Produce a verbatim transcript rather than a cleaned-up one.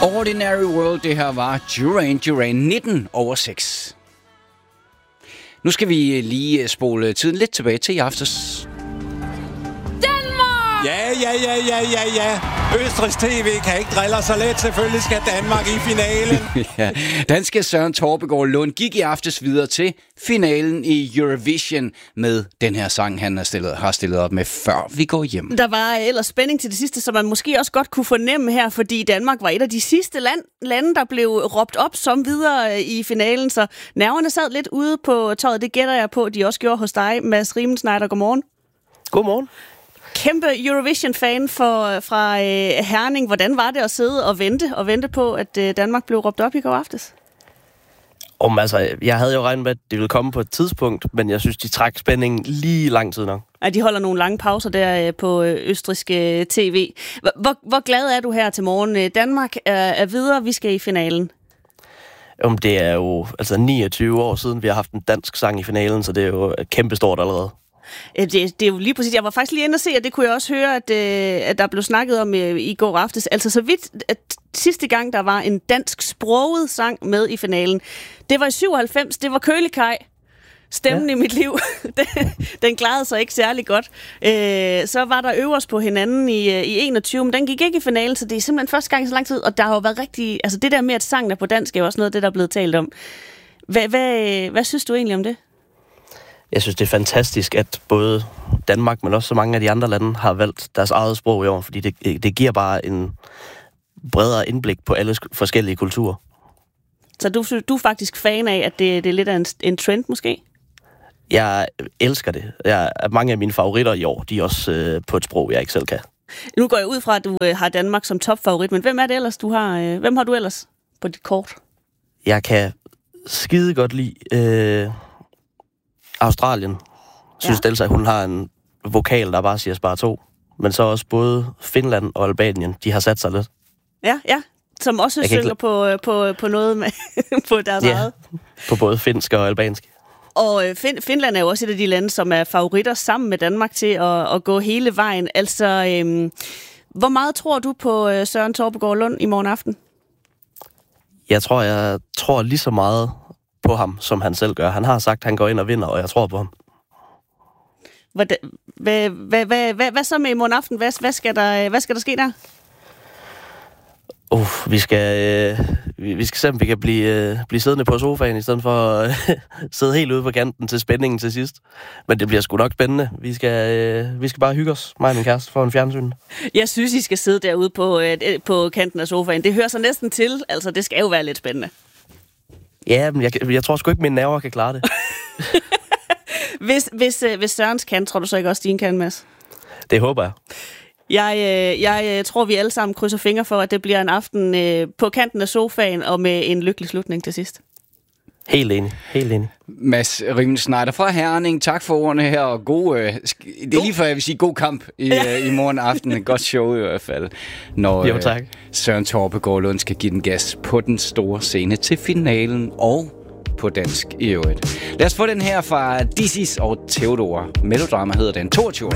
Ordinary World, det her var Duran Duran, nitten over seks. Nu skal vi lige spole tiden lidt tilbage til i aftes. Danmark! Ja, ja, ja, ja, ja, ja. Østrigs T V kan ikke drille så let. Selvfølgelig skal Danmark i finalen. Ja, danske Søren Torpegaard Lund gik i aftes videre til finalen i Eurovision med den her sang, han har stillet, har stillet op med, før vi går hjem. Der var ellers spænding til det sidste, som man måske også godt kunne fornemme her, fordi Danmark var et af de sidste land, lande, der blev råbt op som videre i finalen, så nerverne sad lidt ude på tøjet. Det gætter jeg på, de også gjorde hos dig, Mads Riemenschneider. Godmorgen. Godmorgen. Kæmpe Eurovision-fan for, fra øh, Herning. Hvordan var det at sidde og vente og vente på, at øh, Danmark blev råbt op i går aftes? Om, altså, jeg havde jo regnet med, at det ville komme på et tidspunkt, men jeg synes, de træk spændingen lige lang tid nok. Ja, de holder nogle lange pauser der øh, på øh, østrigske T V. Hvor, hvor glad er du her til morgen? Danmark er, er videre, vi skal i finalen. Om det er jo altså niogtyve år siden, vi har haft en dansk sang i finalen, så det er jo kæmpestort allerede. Det, det er jo lige præcis. Jeg var faktisk lige inde og se, og det kunne jeg også høre, at, øh, at der blev snakket om øh, i går aftes. Altså så vidt, at sidste gang, der var en dansk sproget sang med i finalen, det var i syvoghalvfems, det var Kølikaj. Stemmen ja. i mit liv, den, den klarede sig ikke særlig godt. Øh, så var der øverst på hinanden i, i enogtyve, men den gik ikke i finalen, så det er simpelthen første gang i så lang tid, og der har jo været rigtig... Altså det der med, at sangen er på dansk, er jo også noget af det, der er blevet talt om. Hvad, hvad, hvad synes du egentlig om det? Jeg synes, det er fantastisk, at både Danmark, men også så mange af de andre lande, har valgt deres eget sprog i år, fordi det, det giver bare en bredere indblik på alle forskellige kulturer. Så du, du er faktisk fan af, at det, det er lidt af en, en trend, måske? Jeg elsker det. Jeg, mange af mine favoritter i år, de er også øh, på et sprog, jeg ikke selv kan. Nu går jeg ud fra, at du øh, har Danmark som topfavorit, men hvem er det ellers, du har? Øh, hvem har du ellers på dit kort? Jeg kan skide godt lide... Øh, Australien. Synes ja. Elsa, hun har en vokal, der bare siger spar to. Men så også både Finland og Albanien, de har sat sig lidt. Ja, ja. Som også jeg synger ikke... på, på, på noget med på deres ja, eget. På både finsk og albansk. Og fin- Finland er jo også et af de lande, som er favoritter sammen med Danmark til at, at gå hele vejen. Altså, øhm, hvor meget tror du på øh, Søren Torpegaard Lund i morgen aften? Jeg tror, jeg tror lige så meget på ham, som han selv gør. Han har sagt, at han går ind og vinder, og jeg tror på ham. Hvad, hvad, hvad, hvad, hvad, hvad så med i morgen aften? Hvad, hvad, skal der, hvad skal der ske der? Uh, vi skal øh, vi, vi skal se, om vi kan blive, øh, blive siddende på sofaen, i stedet for at øh, sidde helt ude på kanten til spændingen til sidst. Men det bliver sgu nok spændende. Vi skal, øh, vi skal bare hygge os, mig og min kæreste, for en fjernsyn. Jeg synes, I skal sidde derude på, øh, på kanten af sofaen. Det hører sig næsten til. Altså, det skal jo være lidt spændende. Ja, men jeg, jeg tror sgu ikke, mine nerver kan klare det. hvis, hvis, hvis Sørens kan, tror du så ikke også, din kan, Mads? Det håber jeg. Jeg, øh, jeg tror, vi alle sammen krydser fingre for, at det bliver en aften øh, på kanten af sofaen og med en lykkelig slutning til sidst. Helt enig, helt enig. Mads Riemenschneider fra Herning, tak for ordene her, og god, øh, sk- det er lige før, jeg vil sige god kamp i, ja. øh, i morgen aften. Et godt show i hvert fald, når jo, tak. Øh, Søren Torpegaard Lund skal give den gas på den store scene til finalen og på dansk i øvrigt. Lad os få den her fra Dizzy og Theodor. Melodrama hedder den, toogtyve.